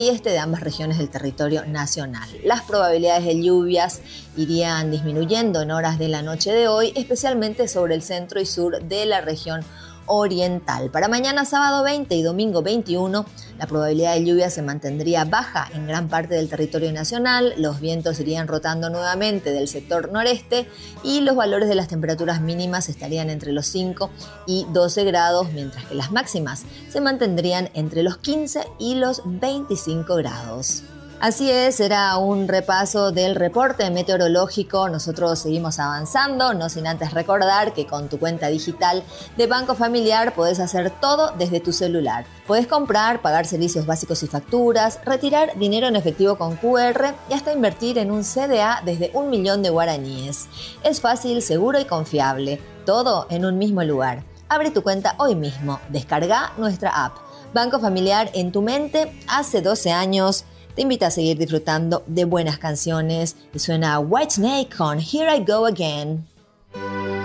y este de ambas regiones del territorio nacional. Las probabilidades de lluvias irían disminuyendo en horas de la noche de hoy, especialmente sobre el centro y sur de la región oriental. Para mañana sábado 20 y domingo 21, la probabilidad de lluvia se mantendría baja en gran parte del territorio nacional, los vientos irían rotando nuevamente del sector noreste y los valores de las temperaturas mínimas estarían entre los 5 y 12 grados, mientras que las máximas se mantendrían entre los 15 y los 25 grados. Así es, era un repaso del reporte meteorológico. Nosotros seguimos avanzando, no sin antes recordar que con tu cuenta digital de Banco Familiar podés hacer todo desde tu celular. Podés comprar, pagar servicios básicos y facturas, retirar dinero en efectivo con QR y hasta invertir en un CDA desde 1.000.000 de guaraníes. Es fácil, seguro y confiable. Todo en un mismo lugar. Abre tu cuenta hoy mismo. Descarga nuestra app. Banco Familiar en tu mente hace 12 años. Te invita a seguir disfrutando de buenas canciones y suena Whitesnake con Here I Go Again.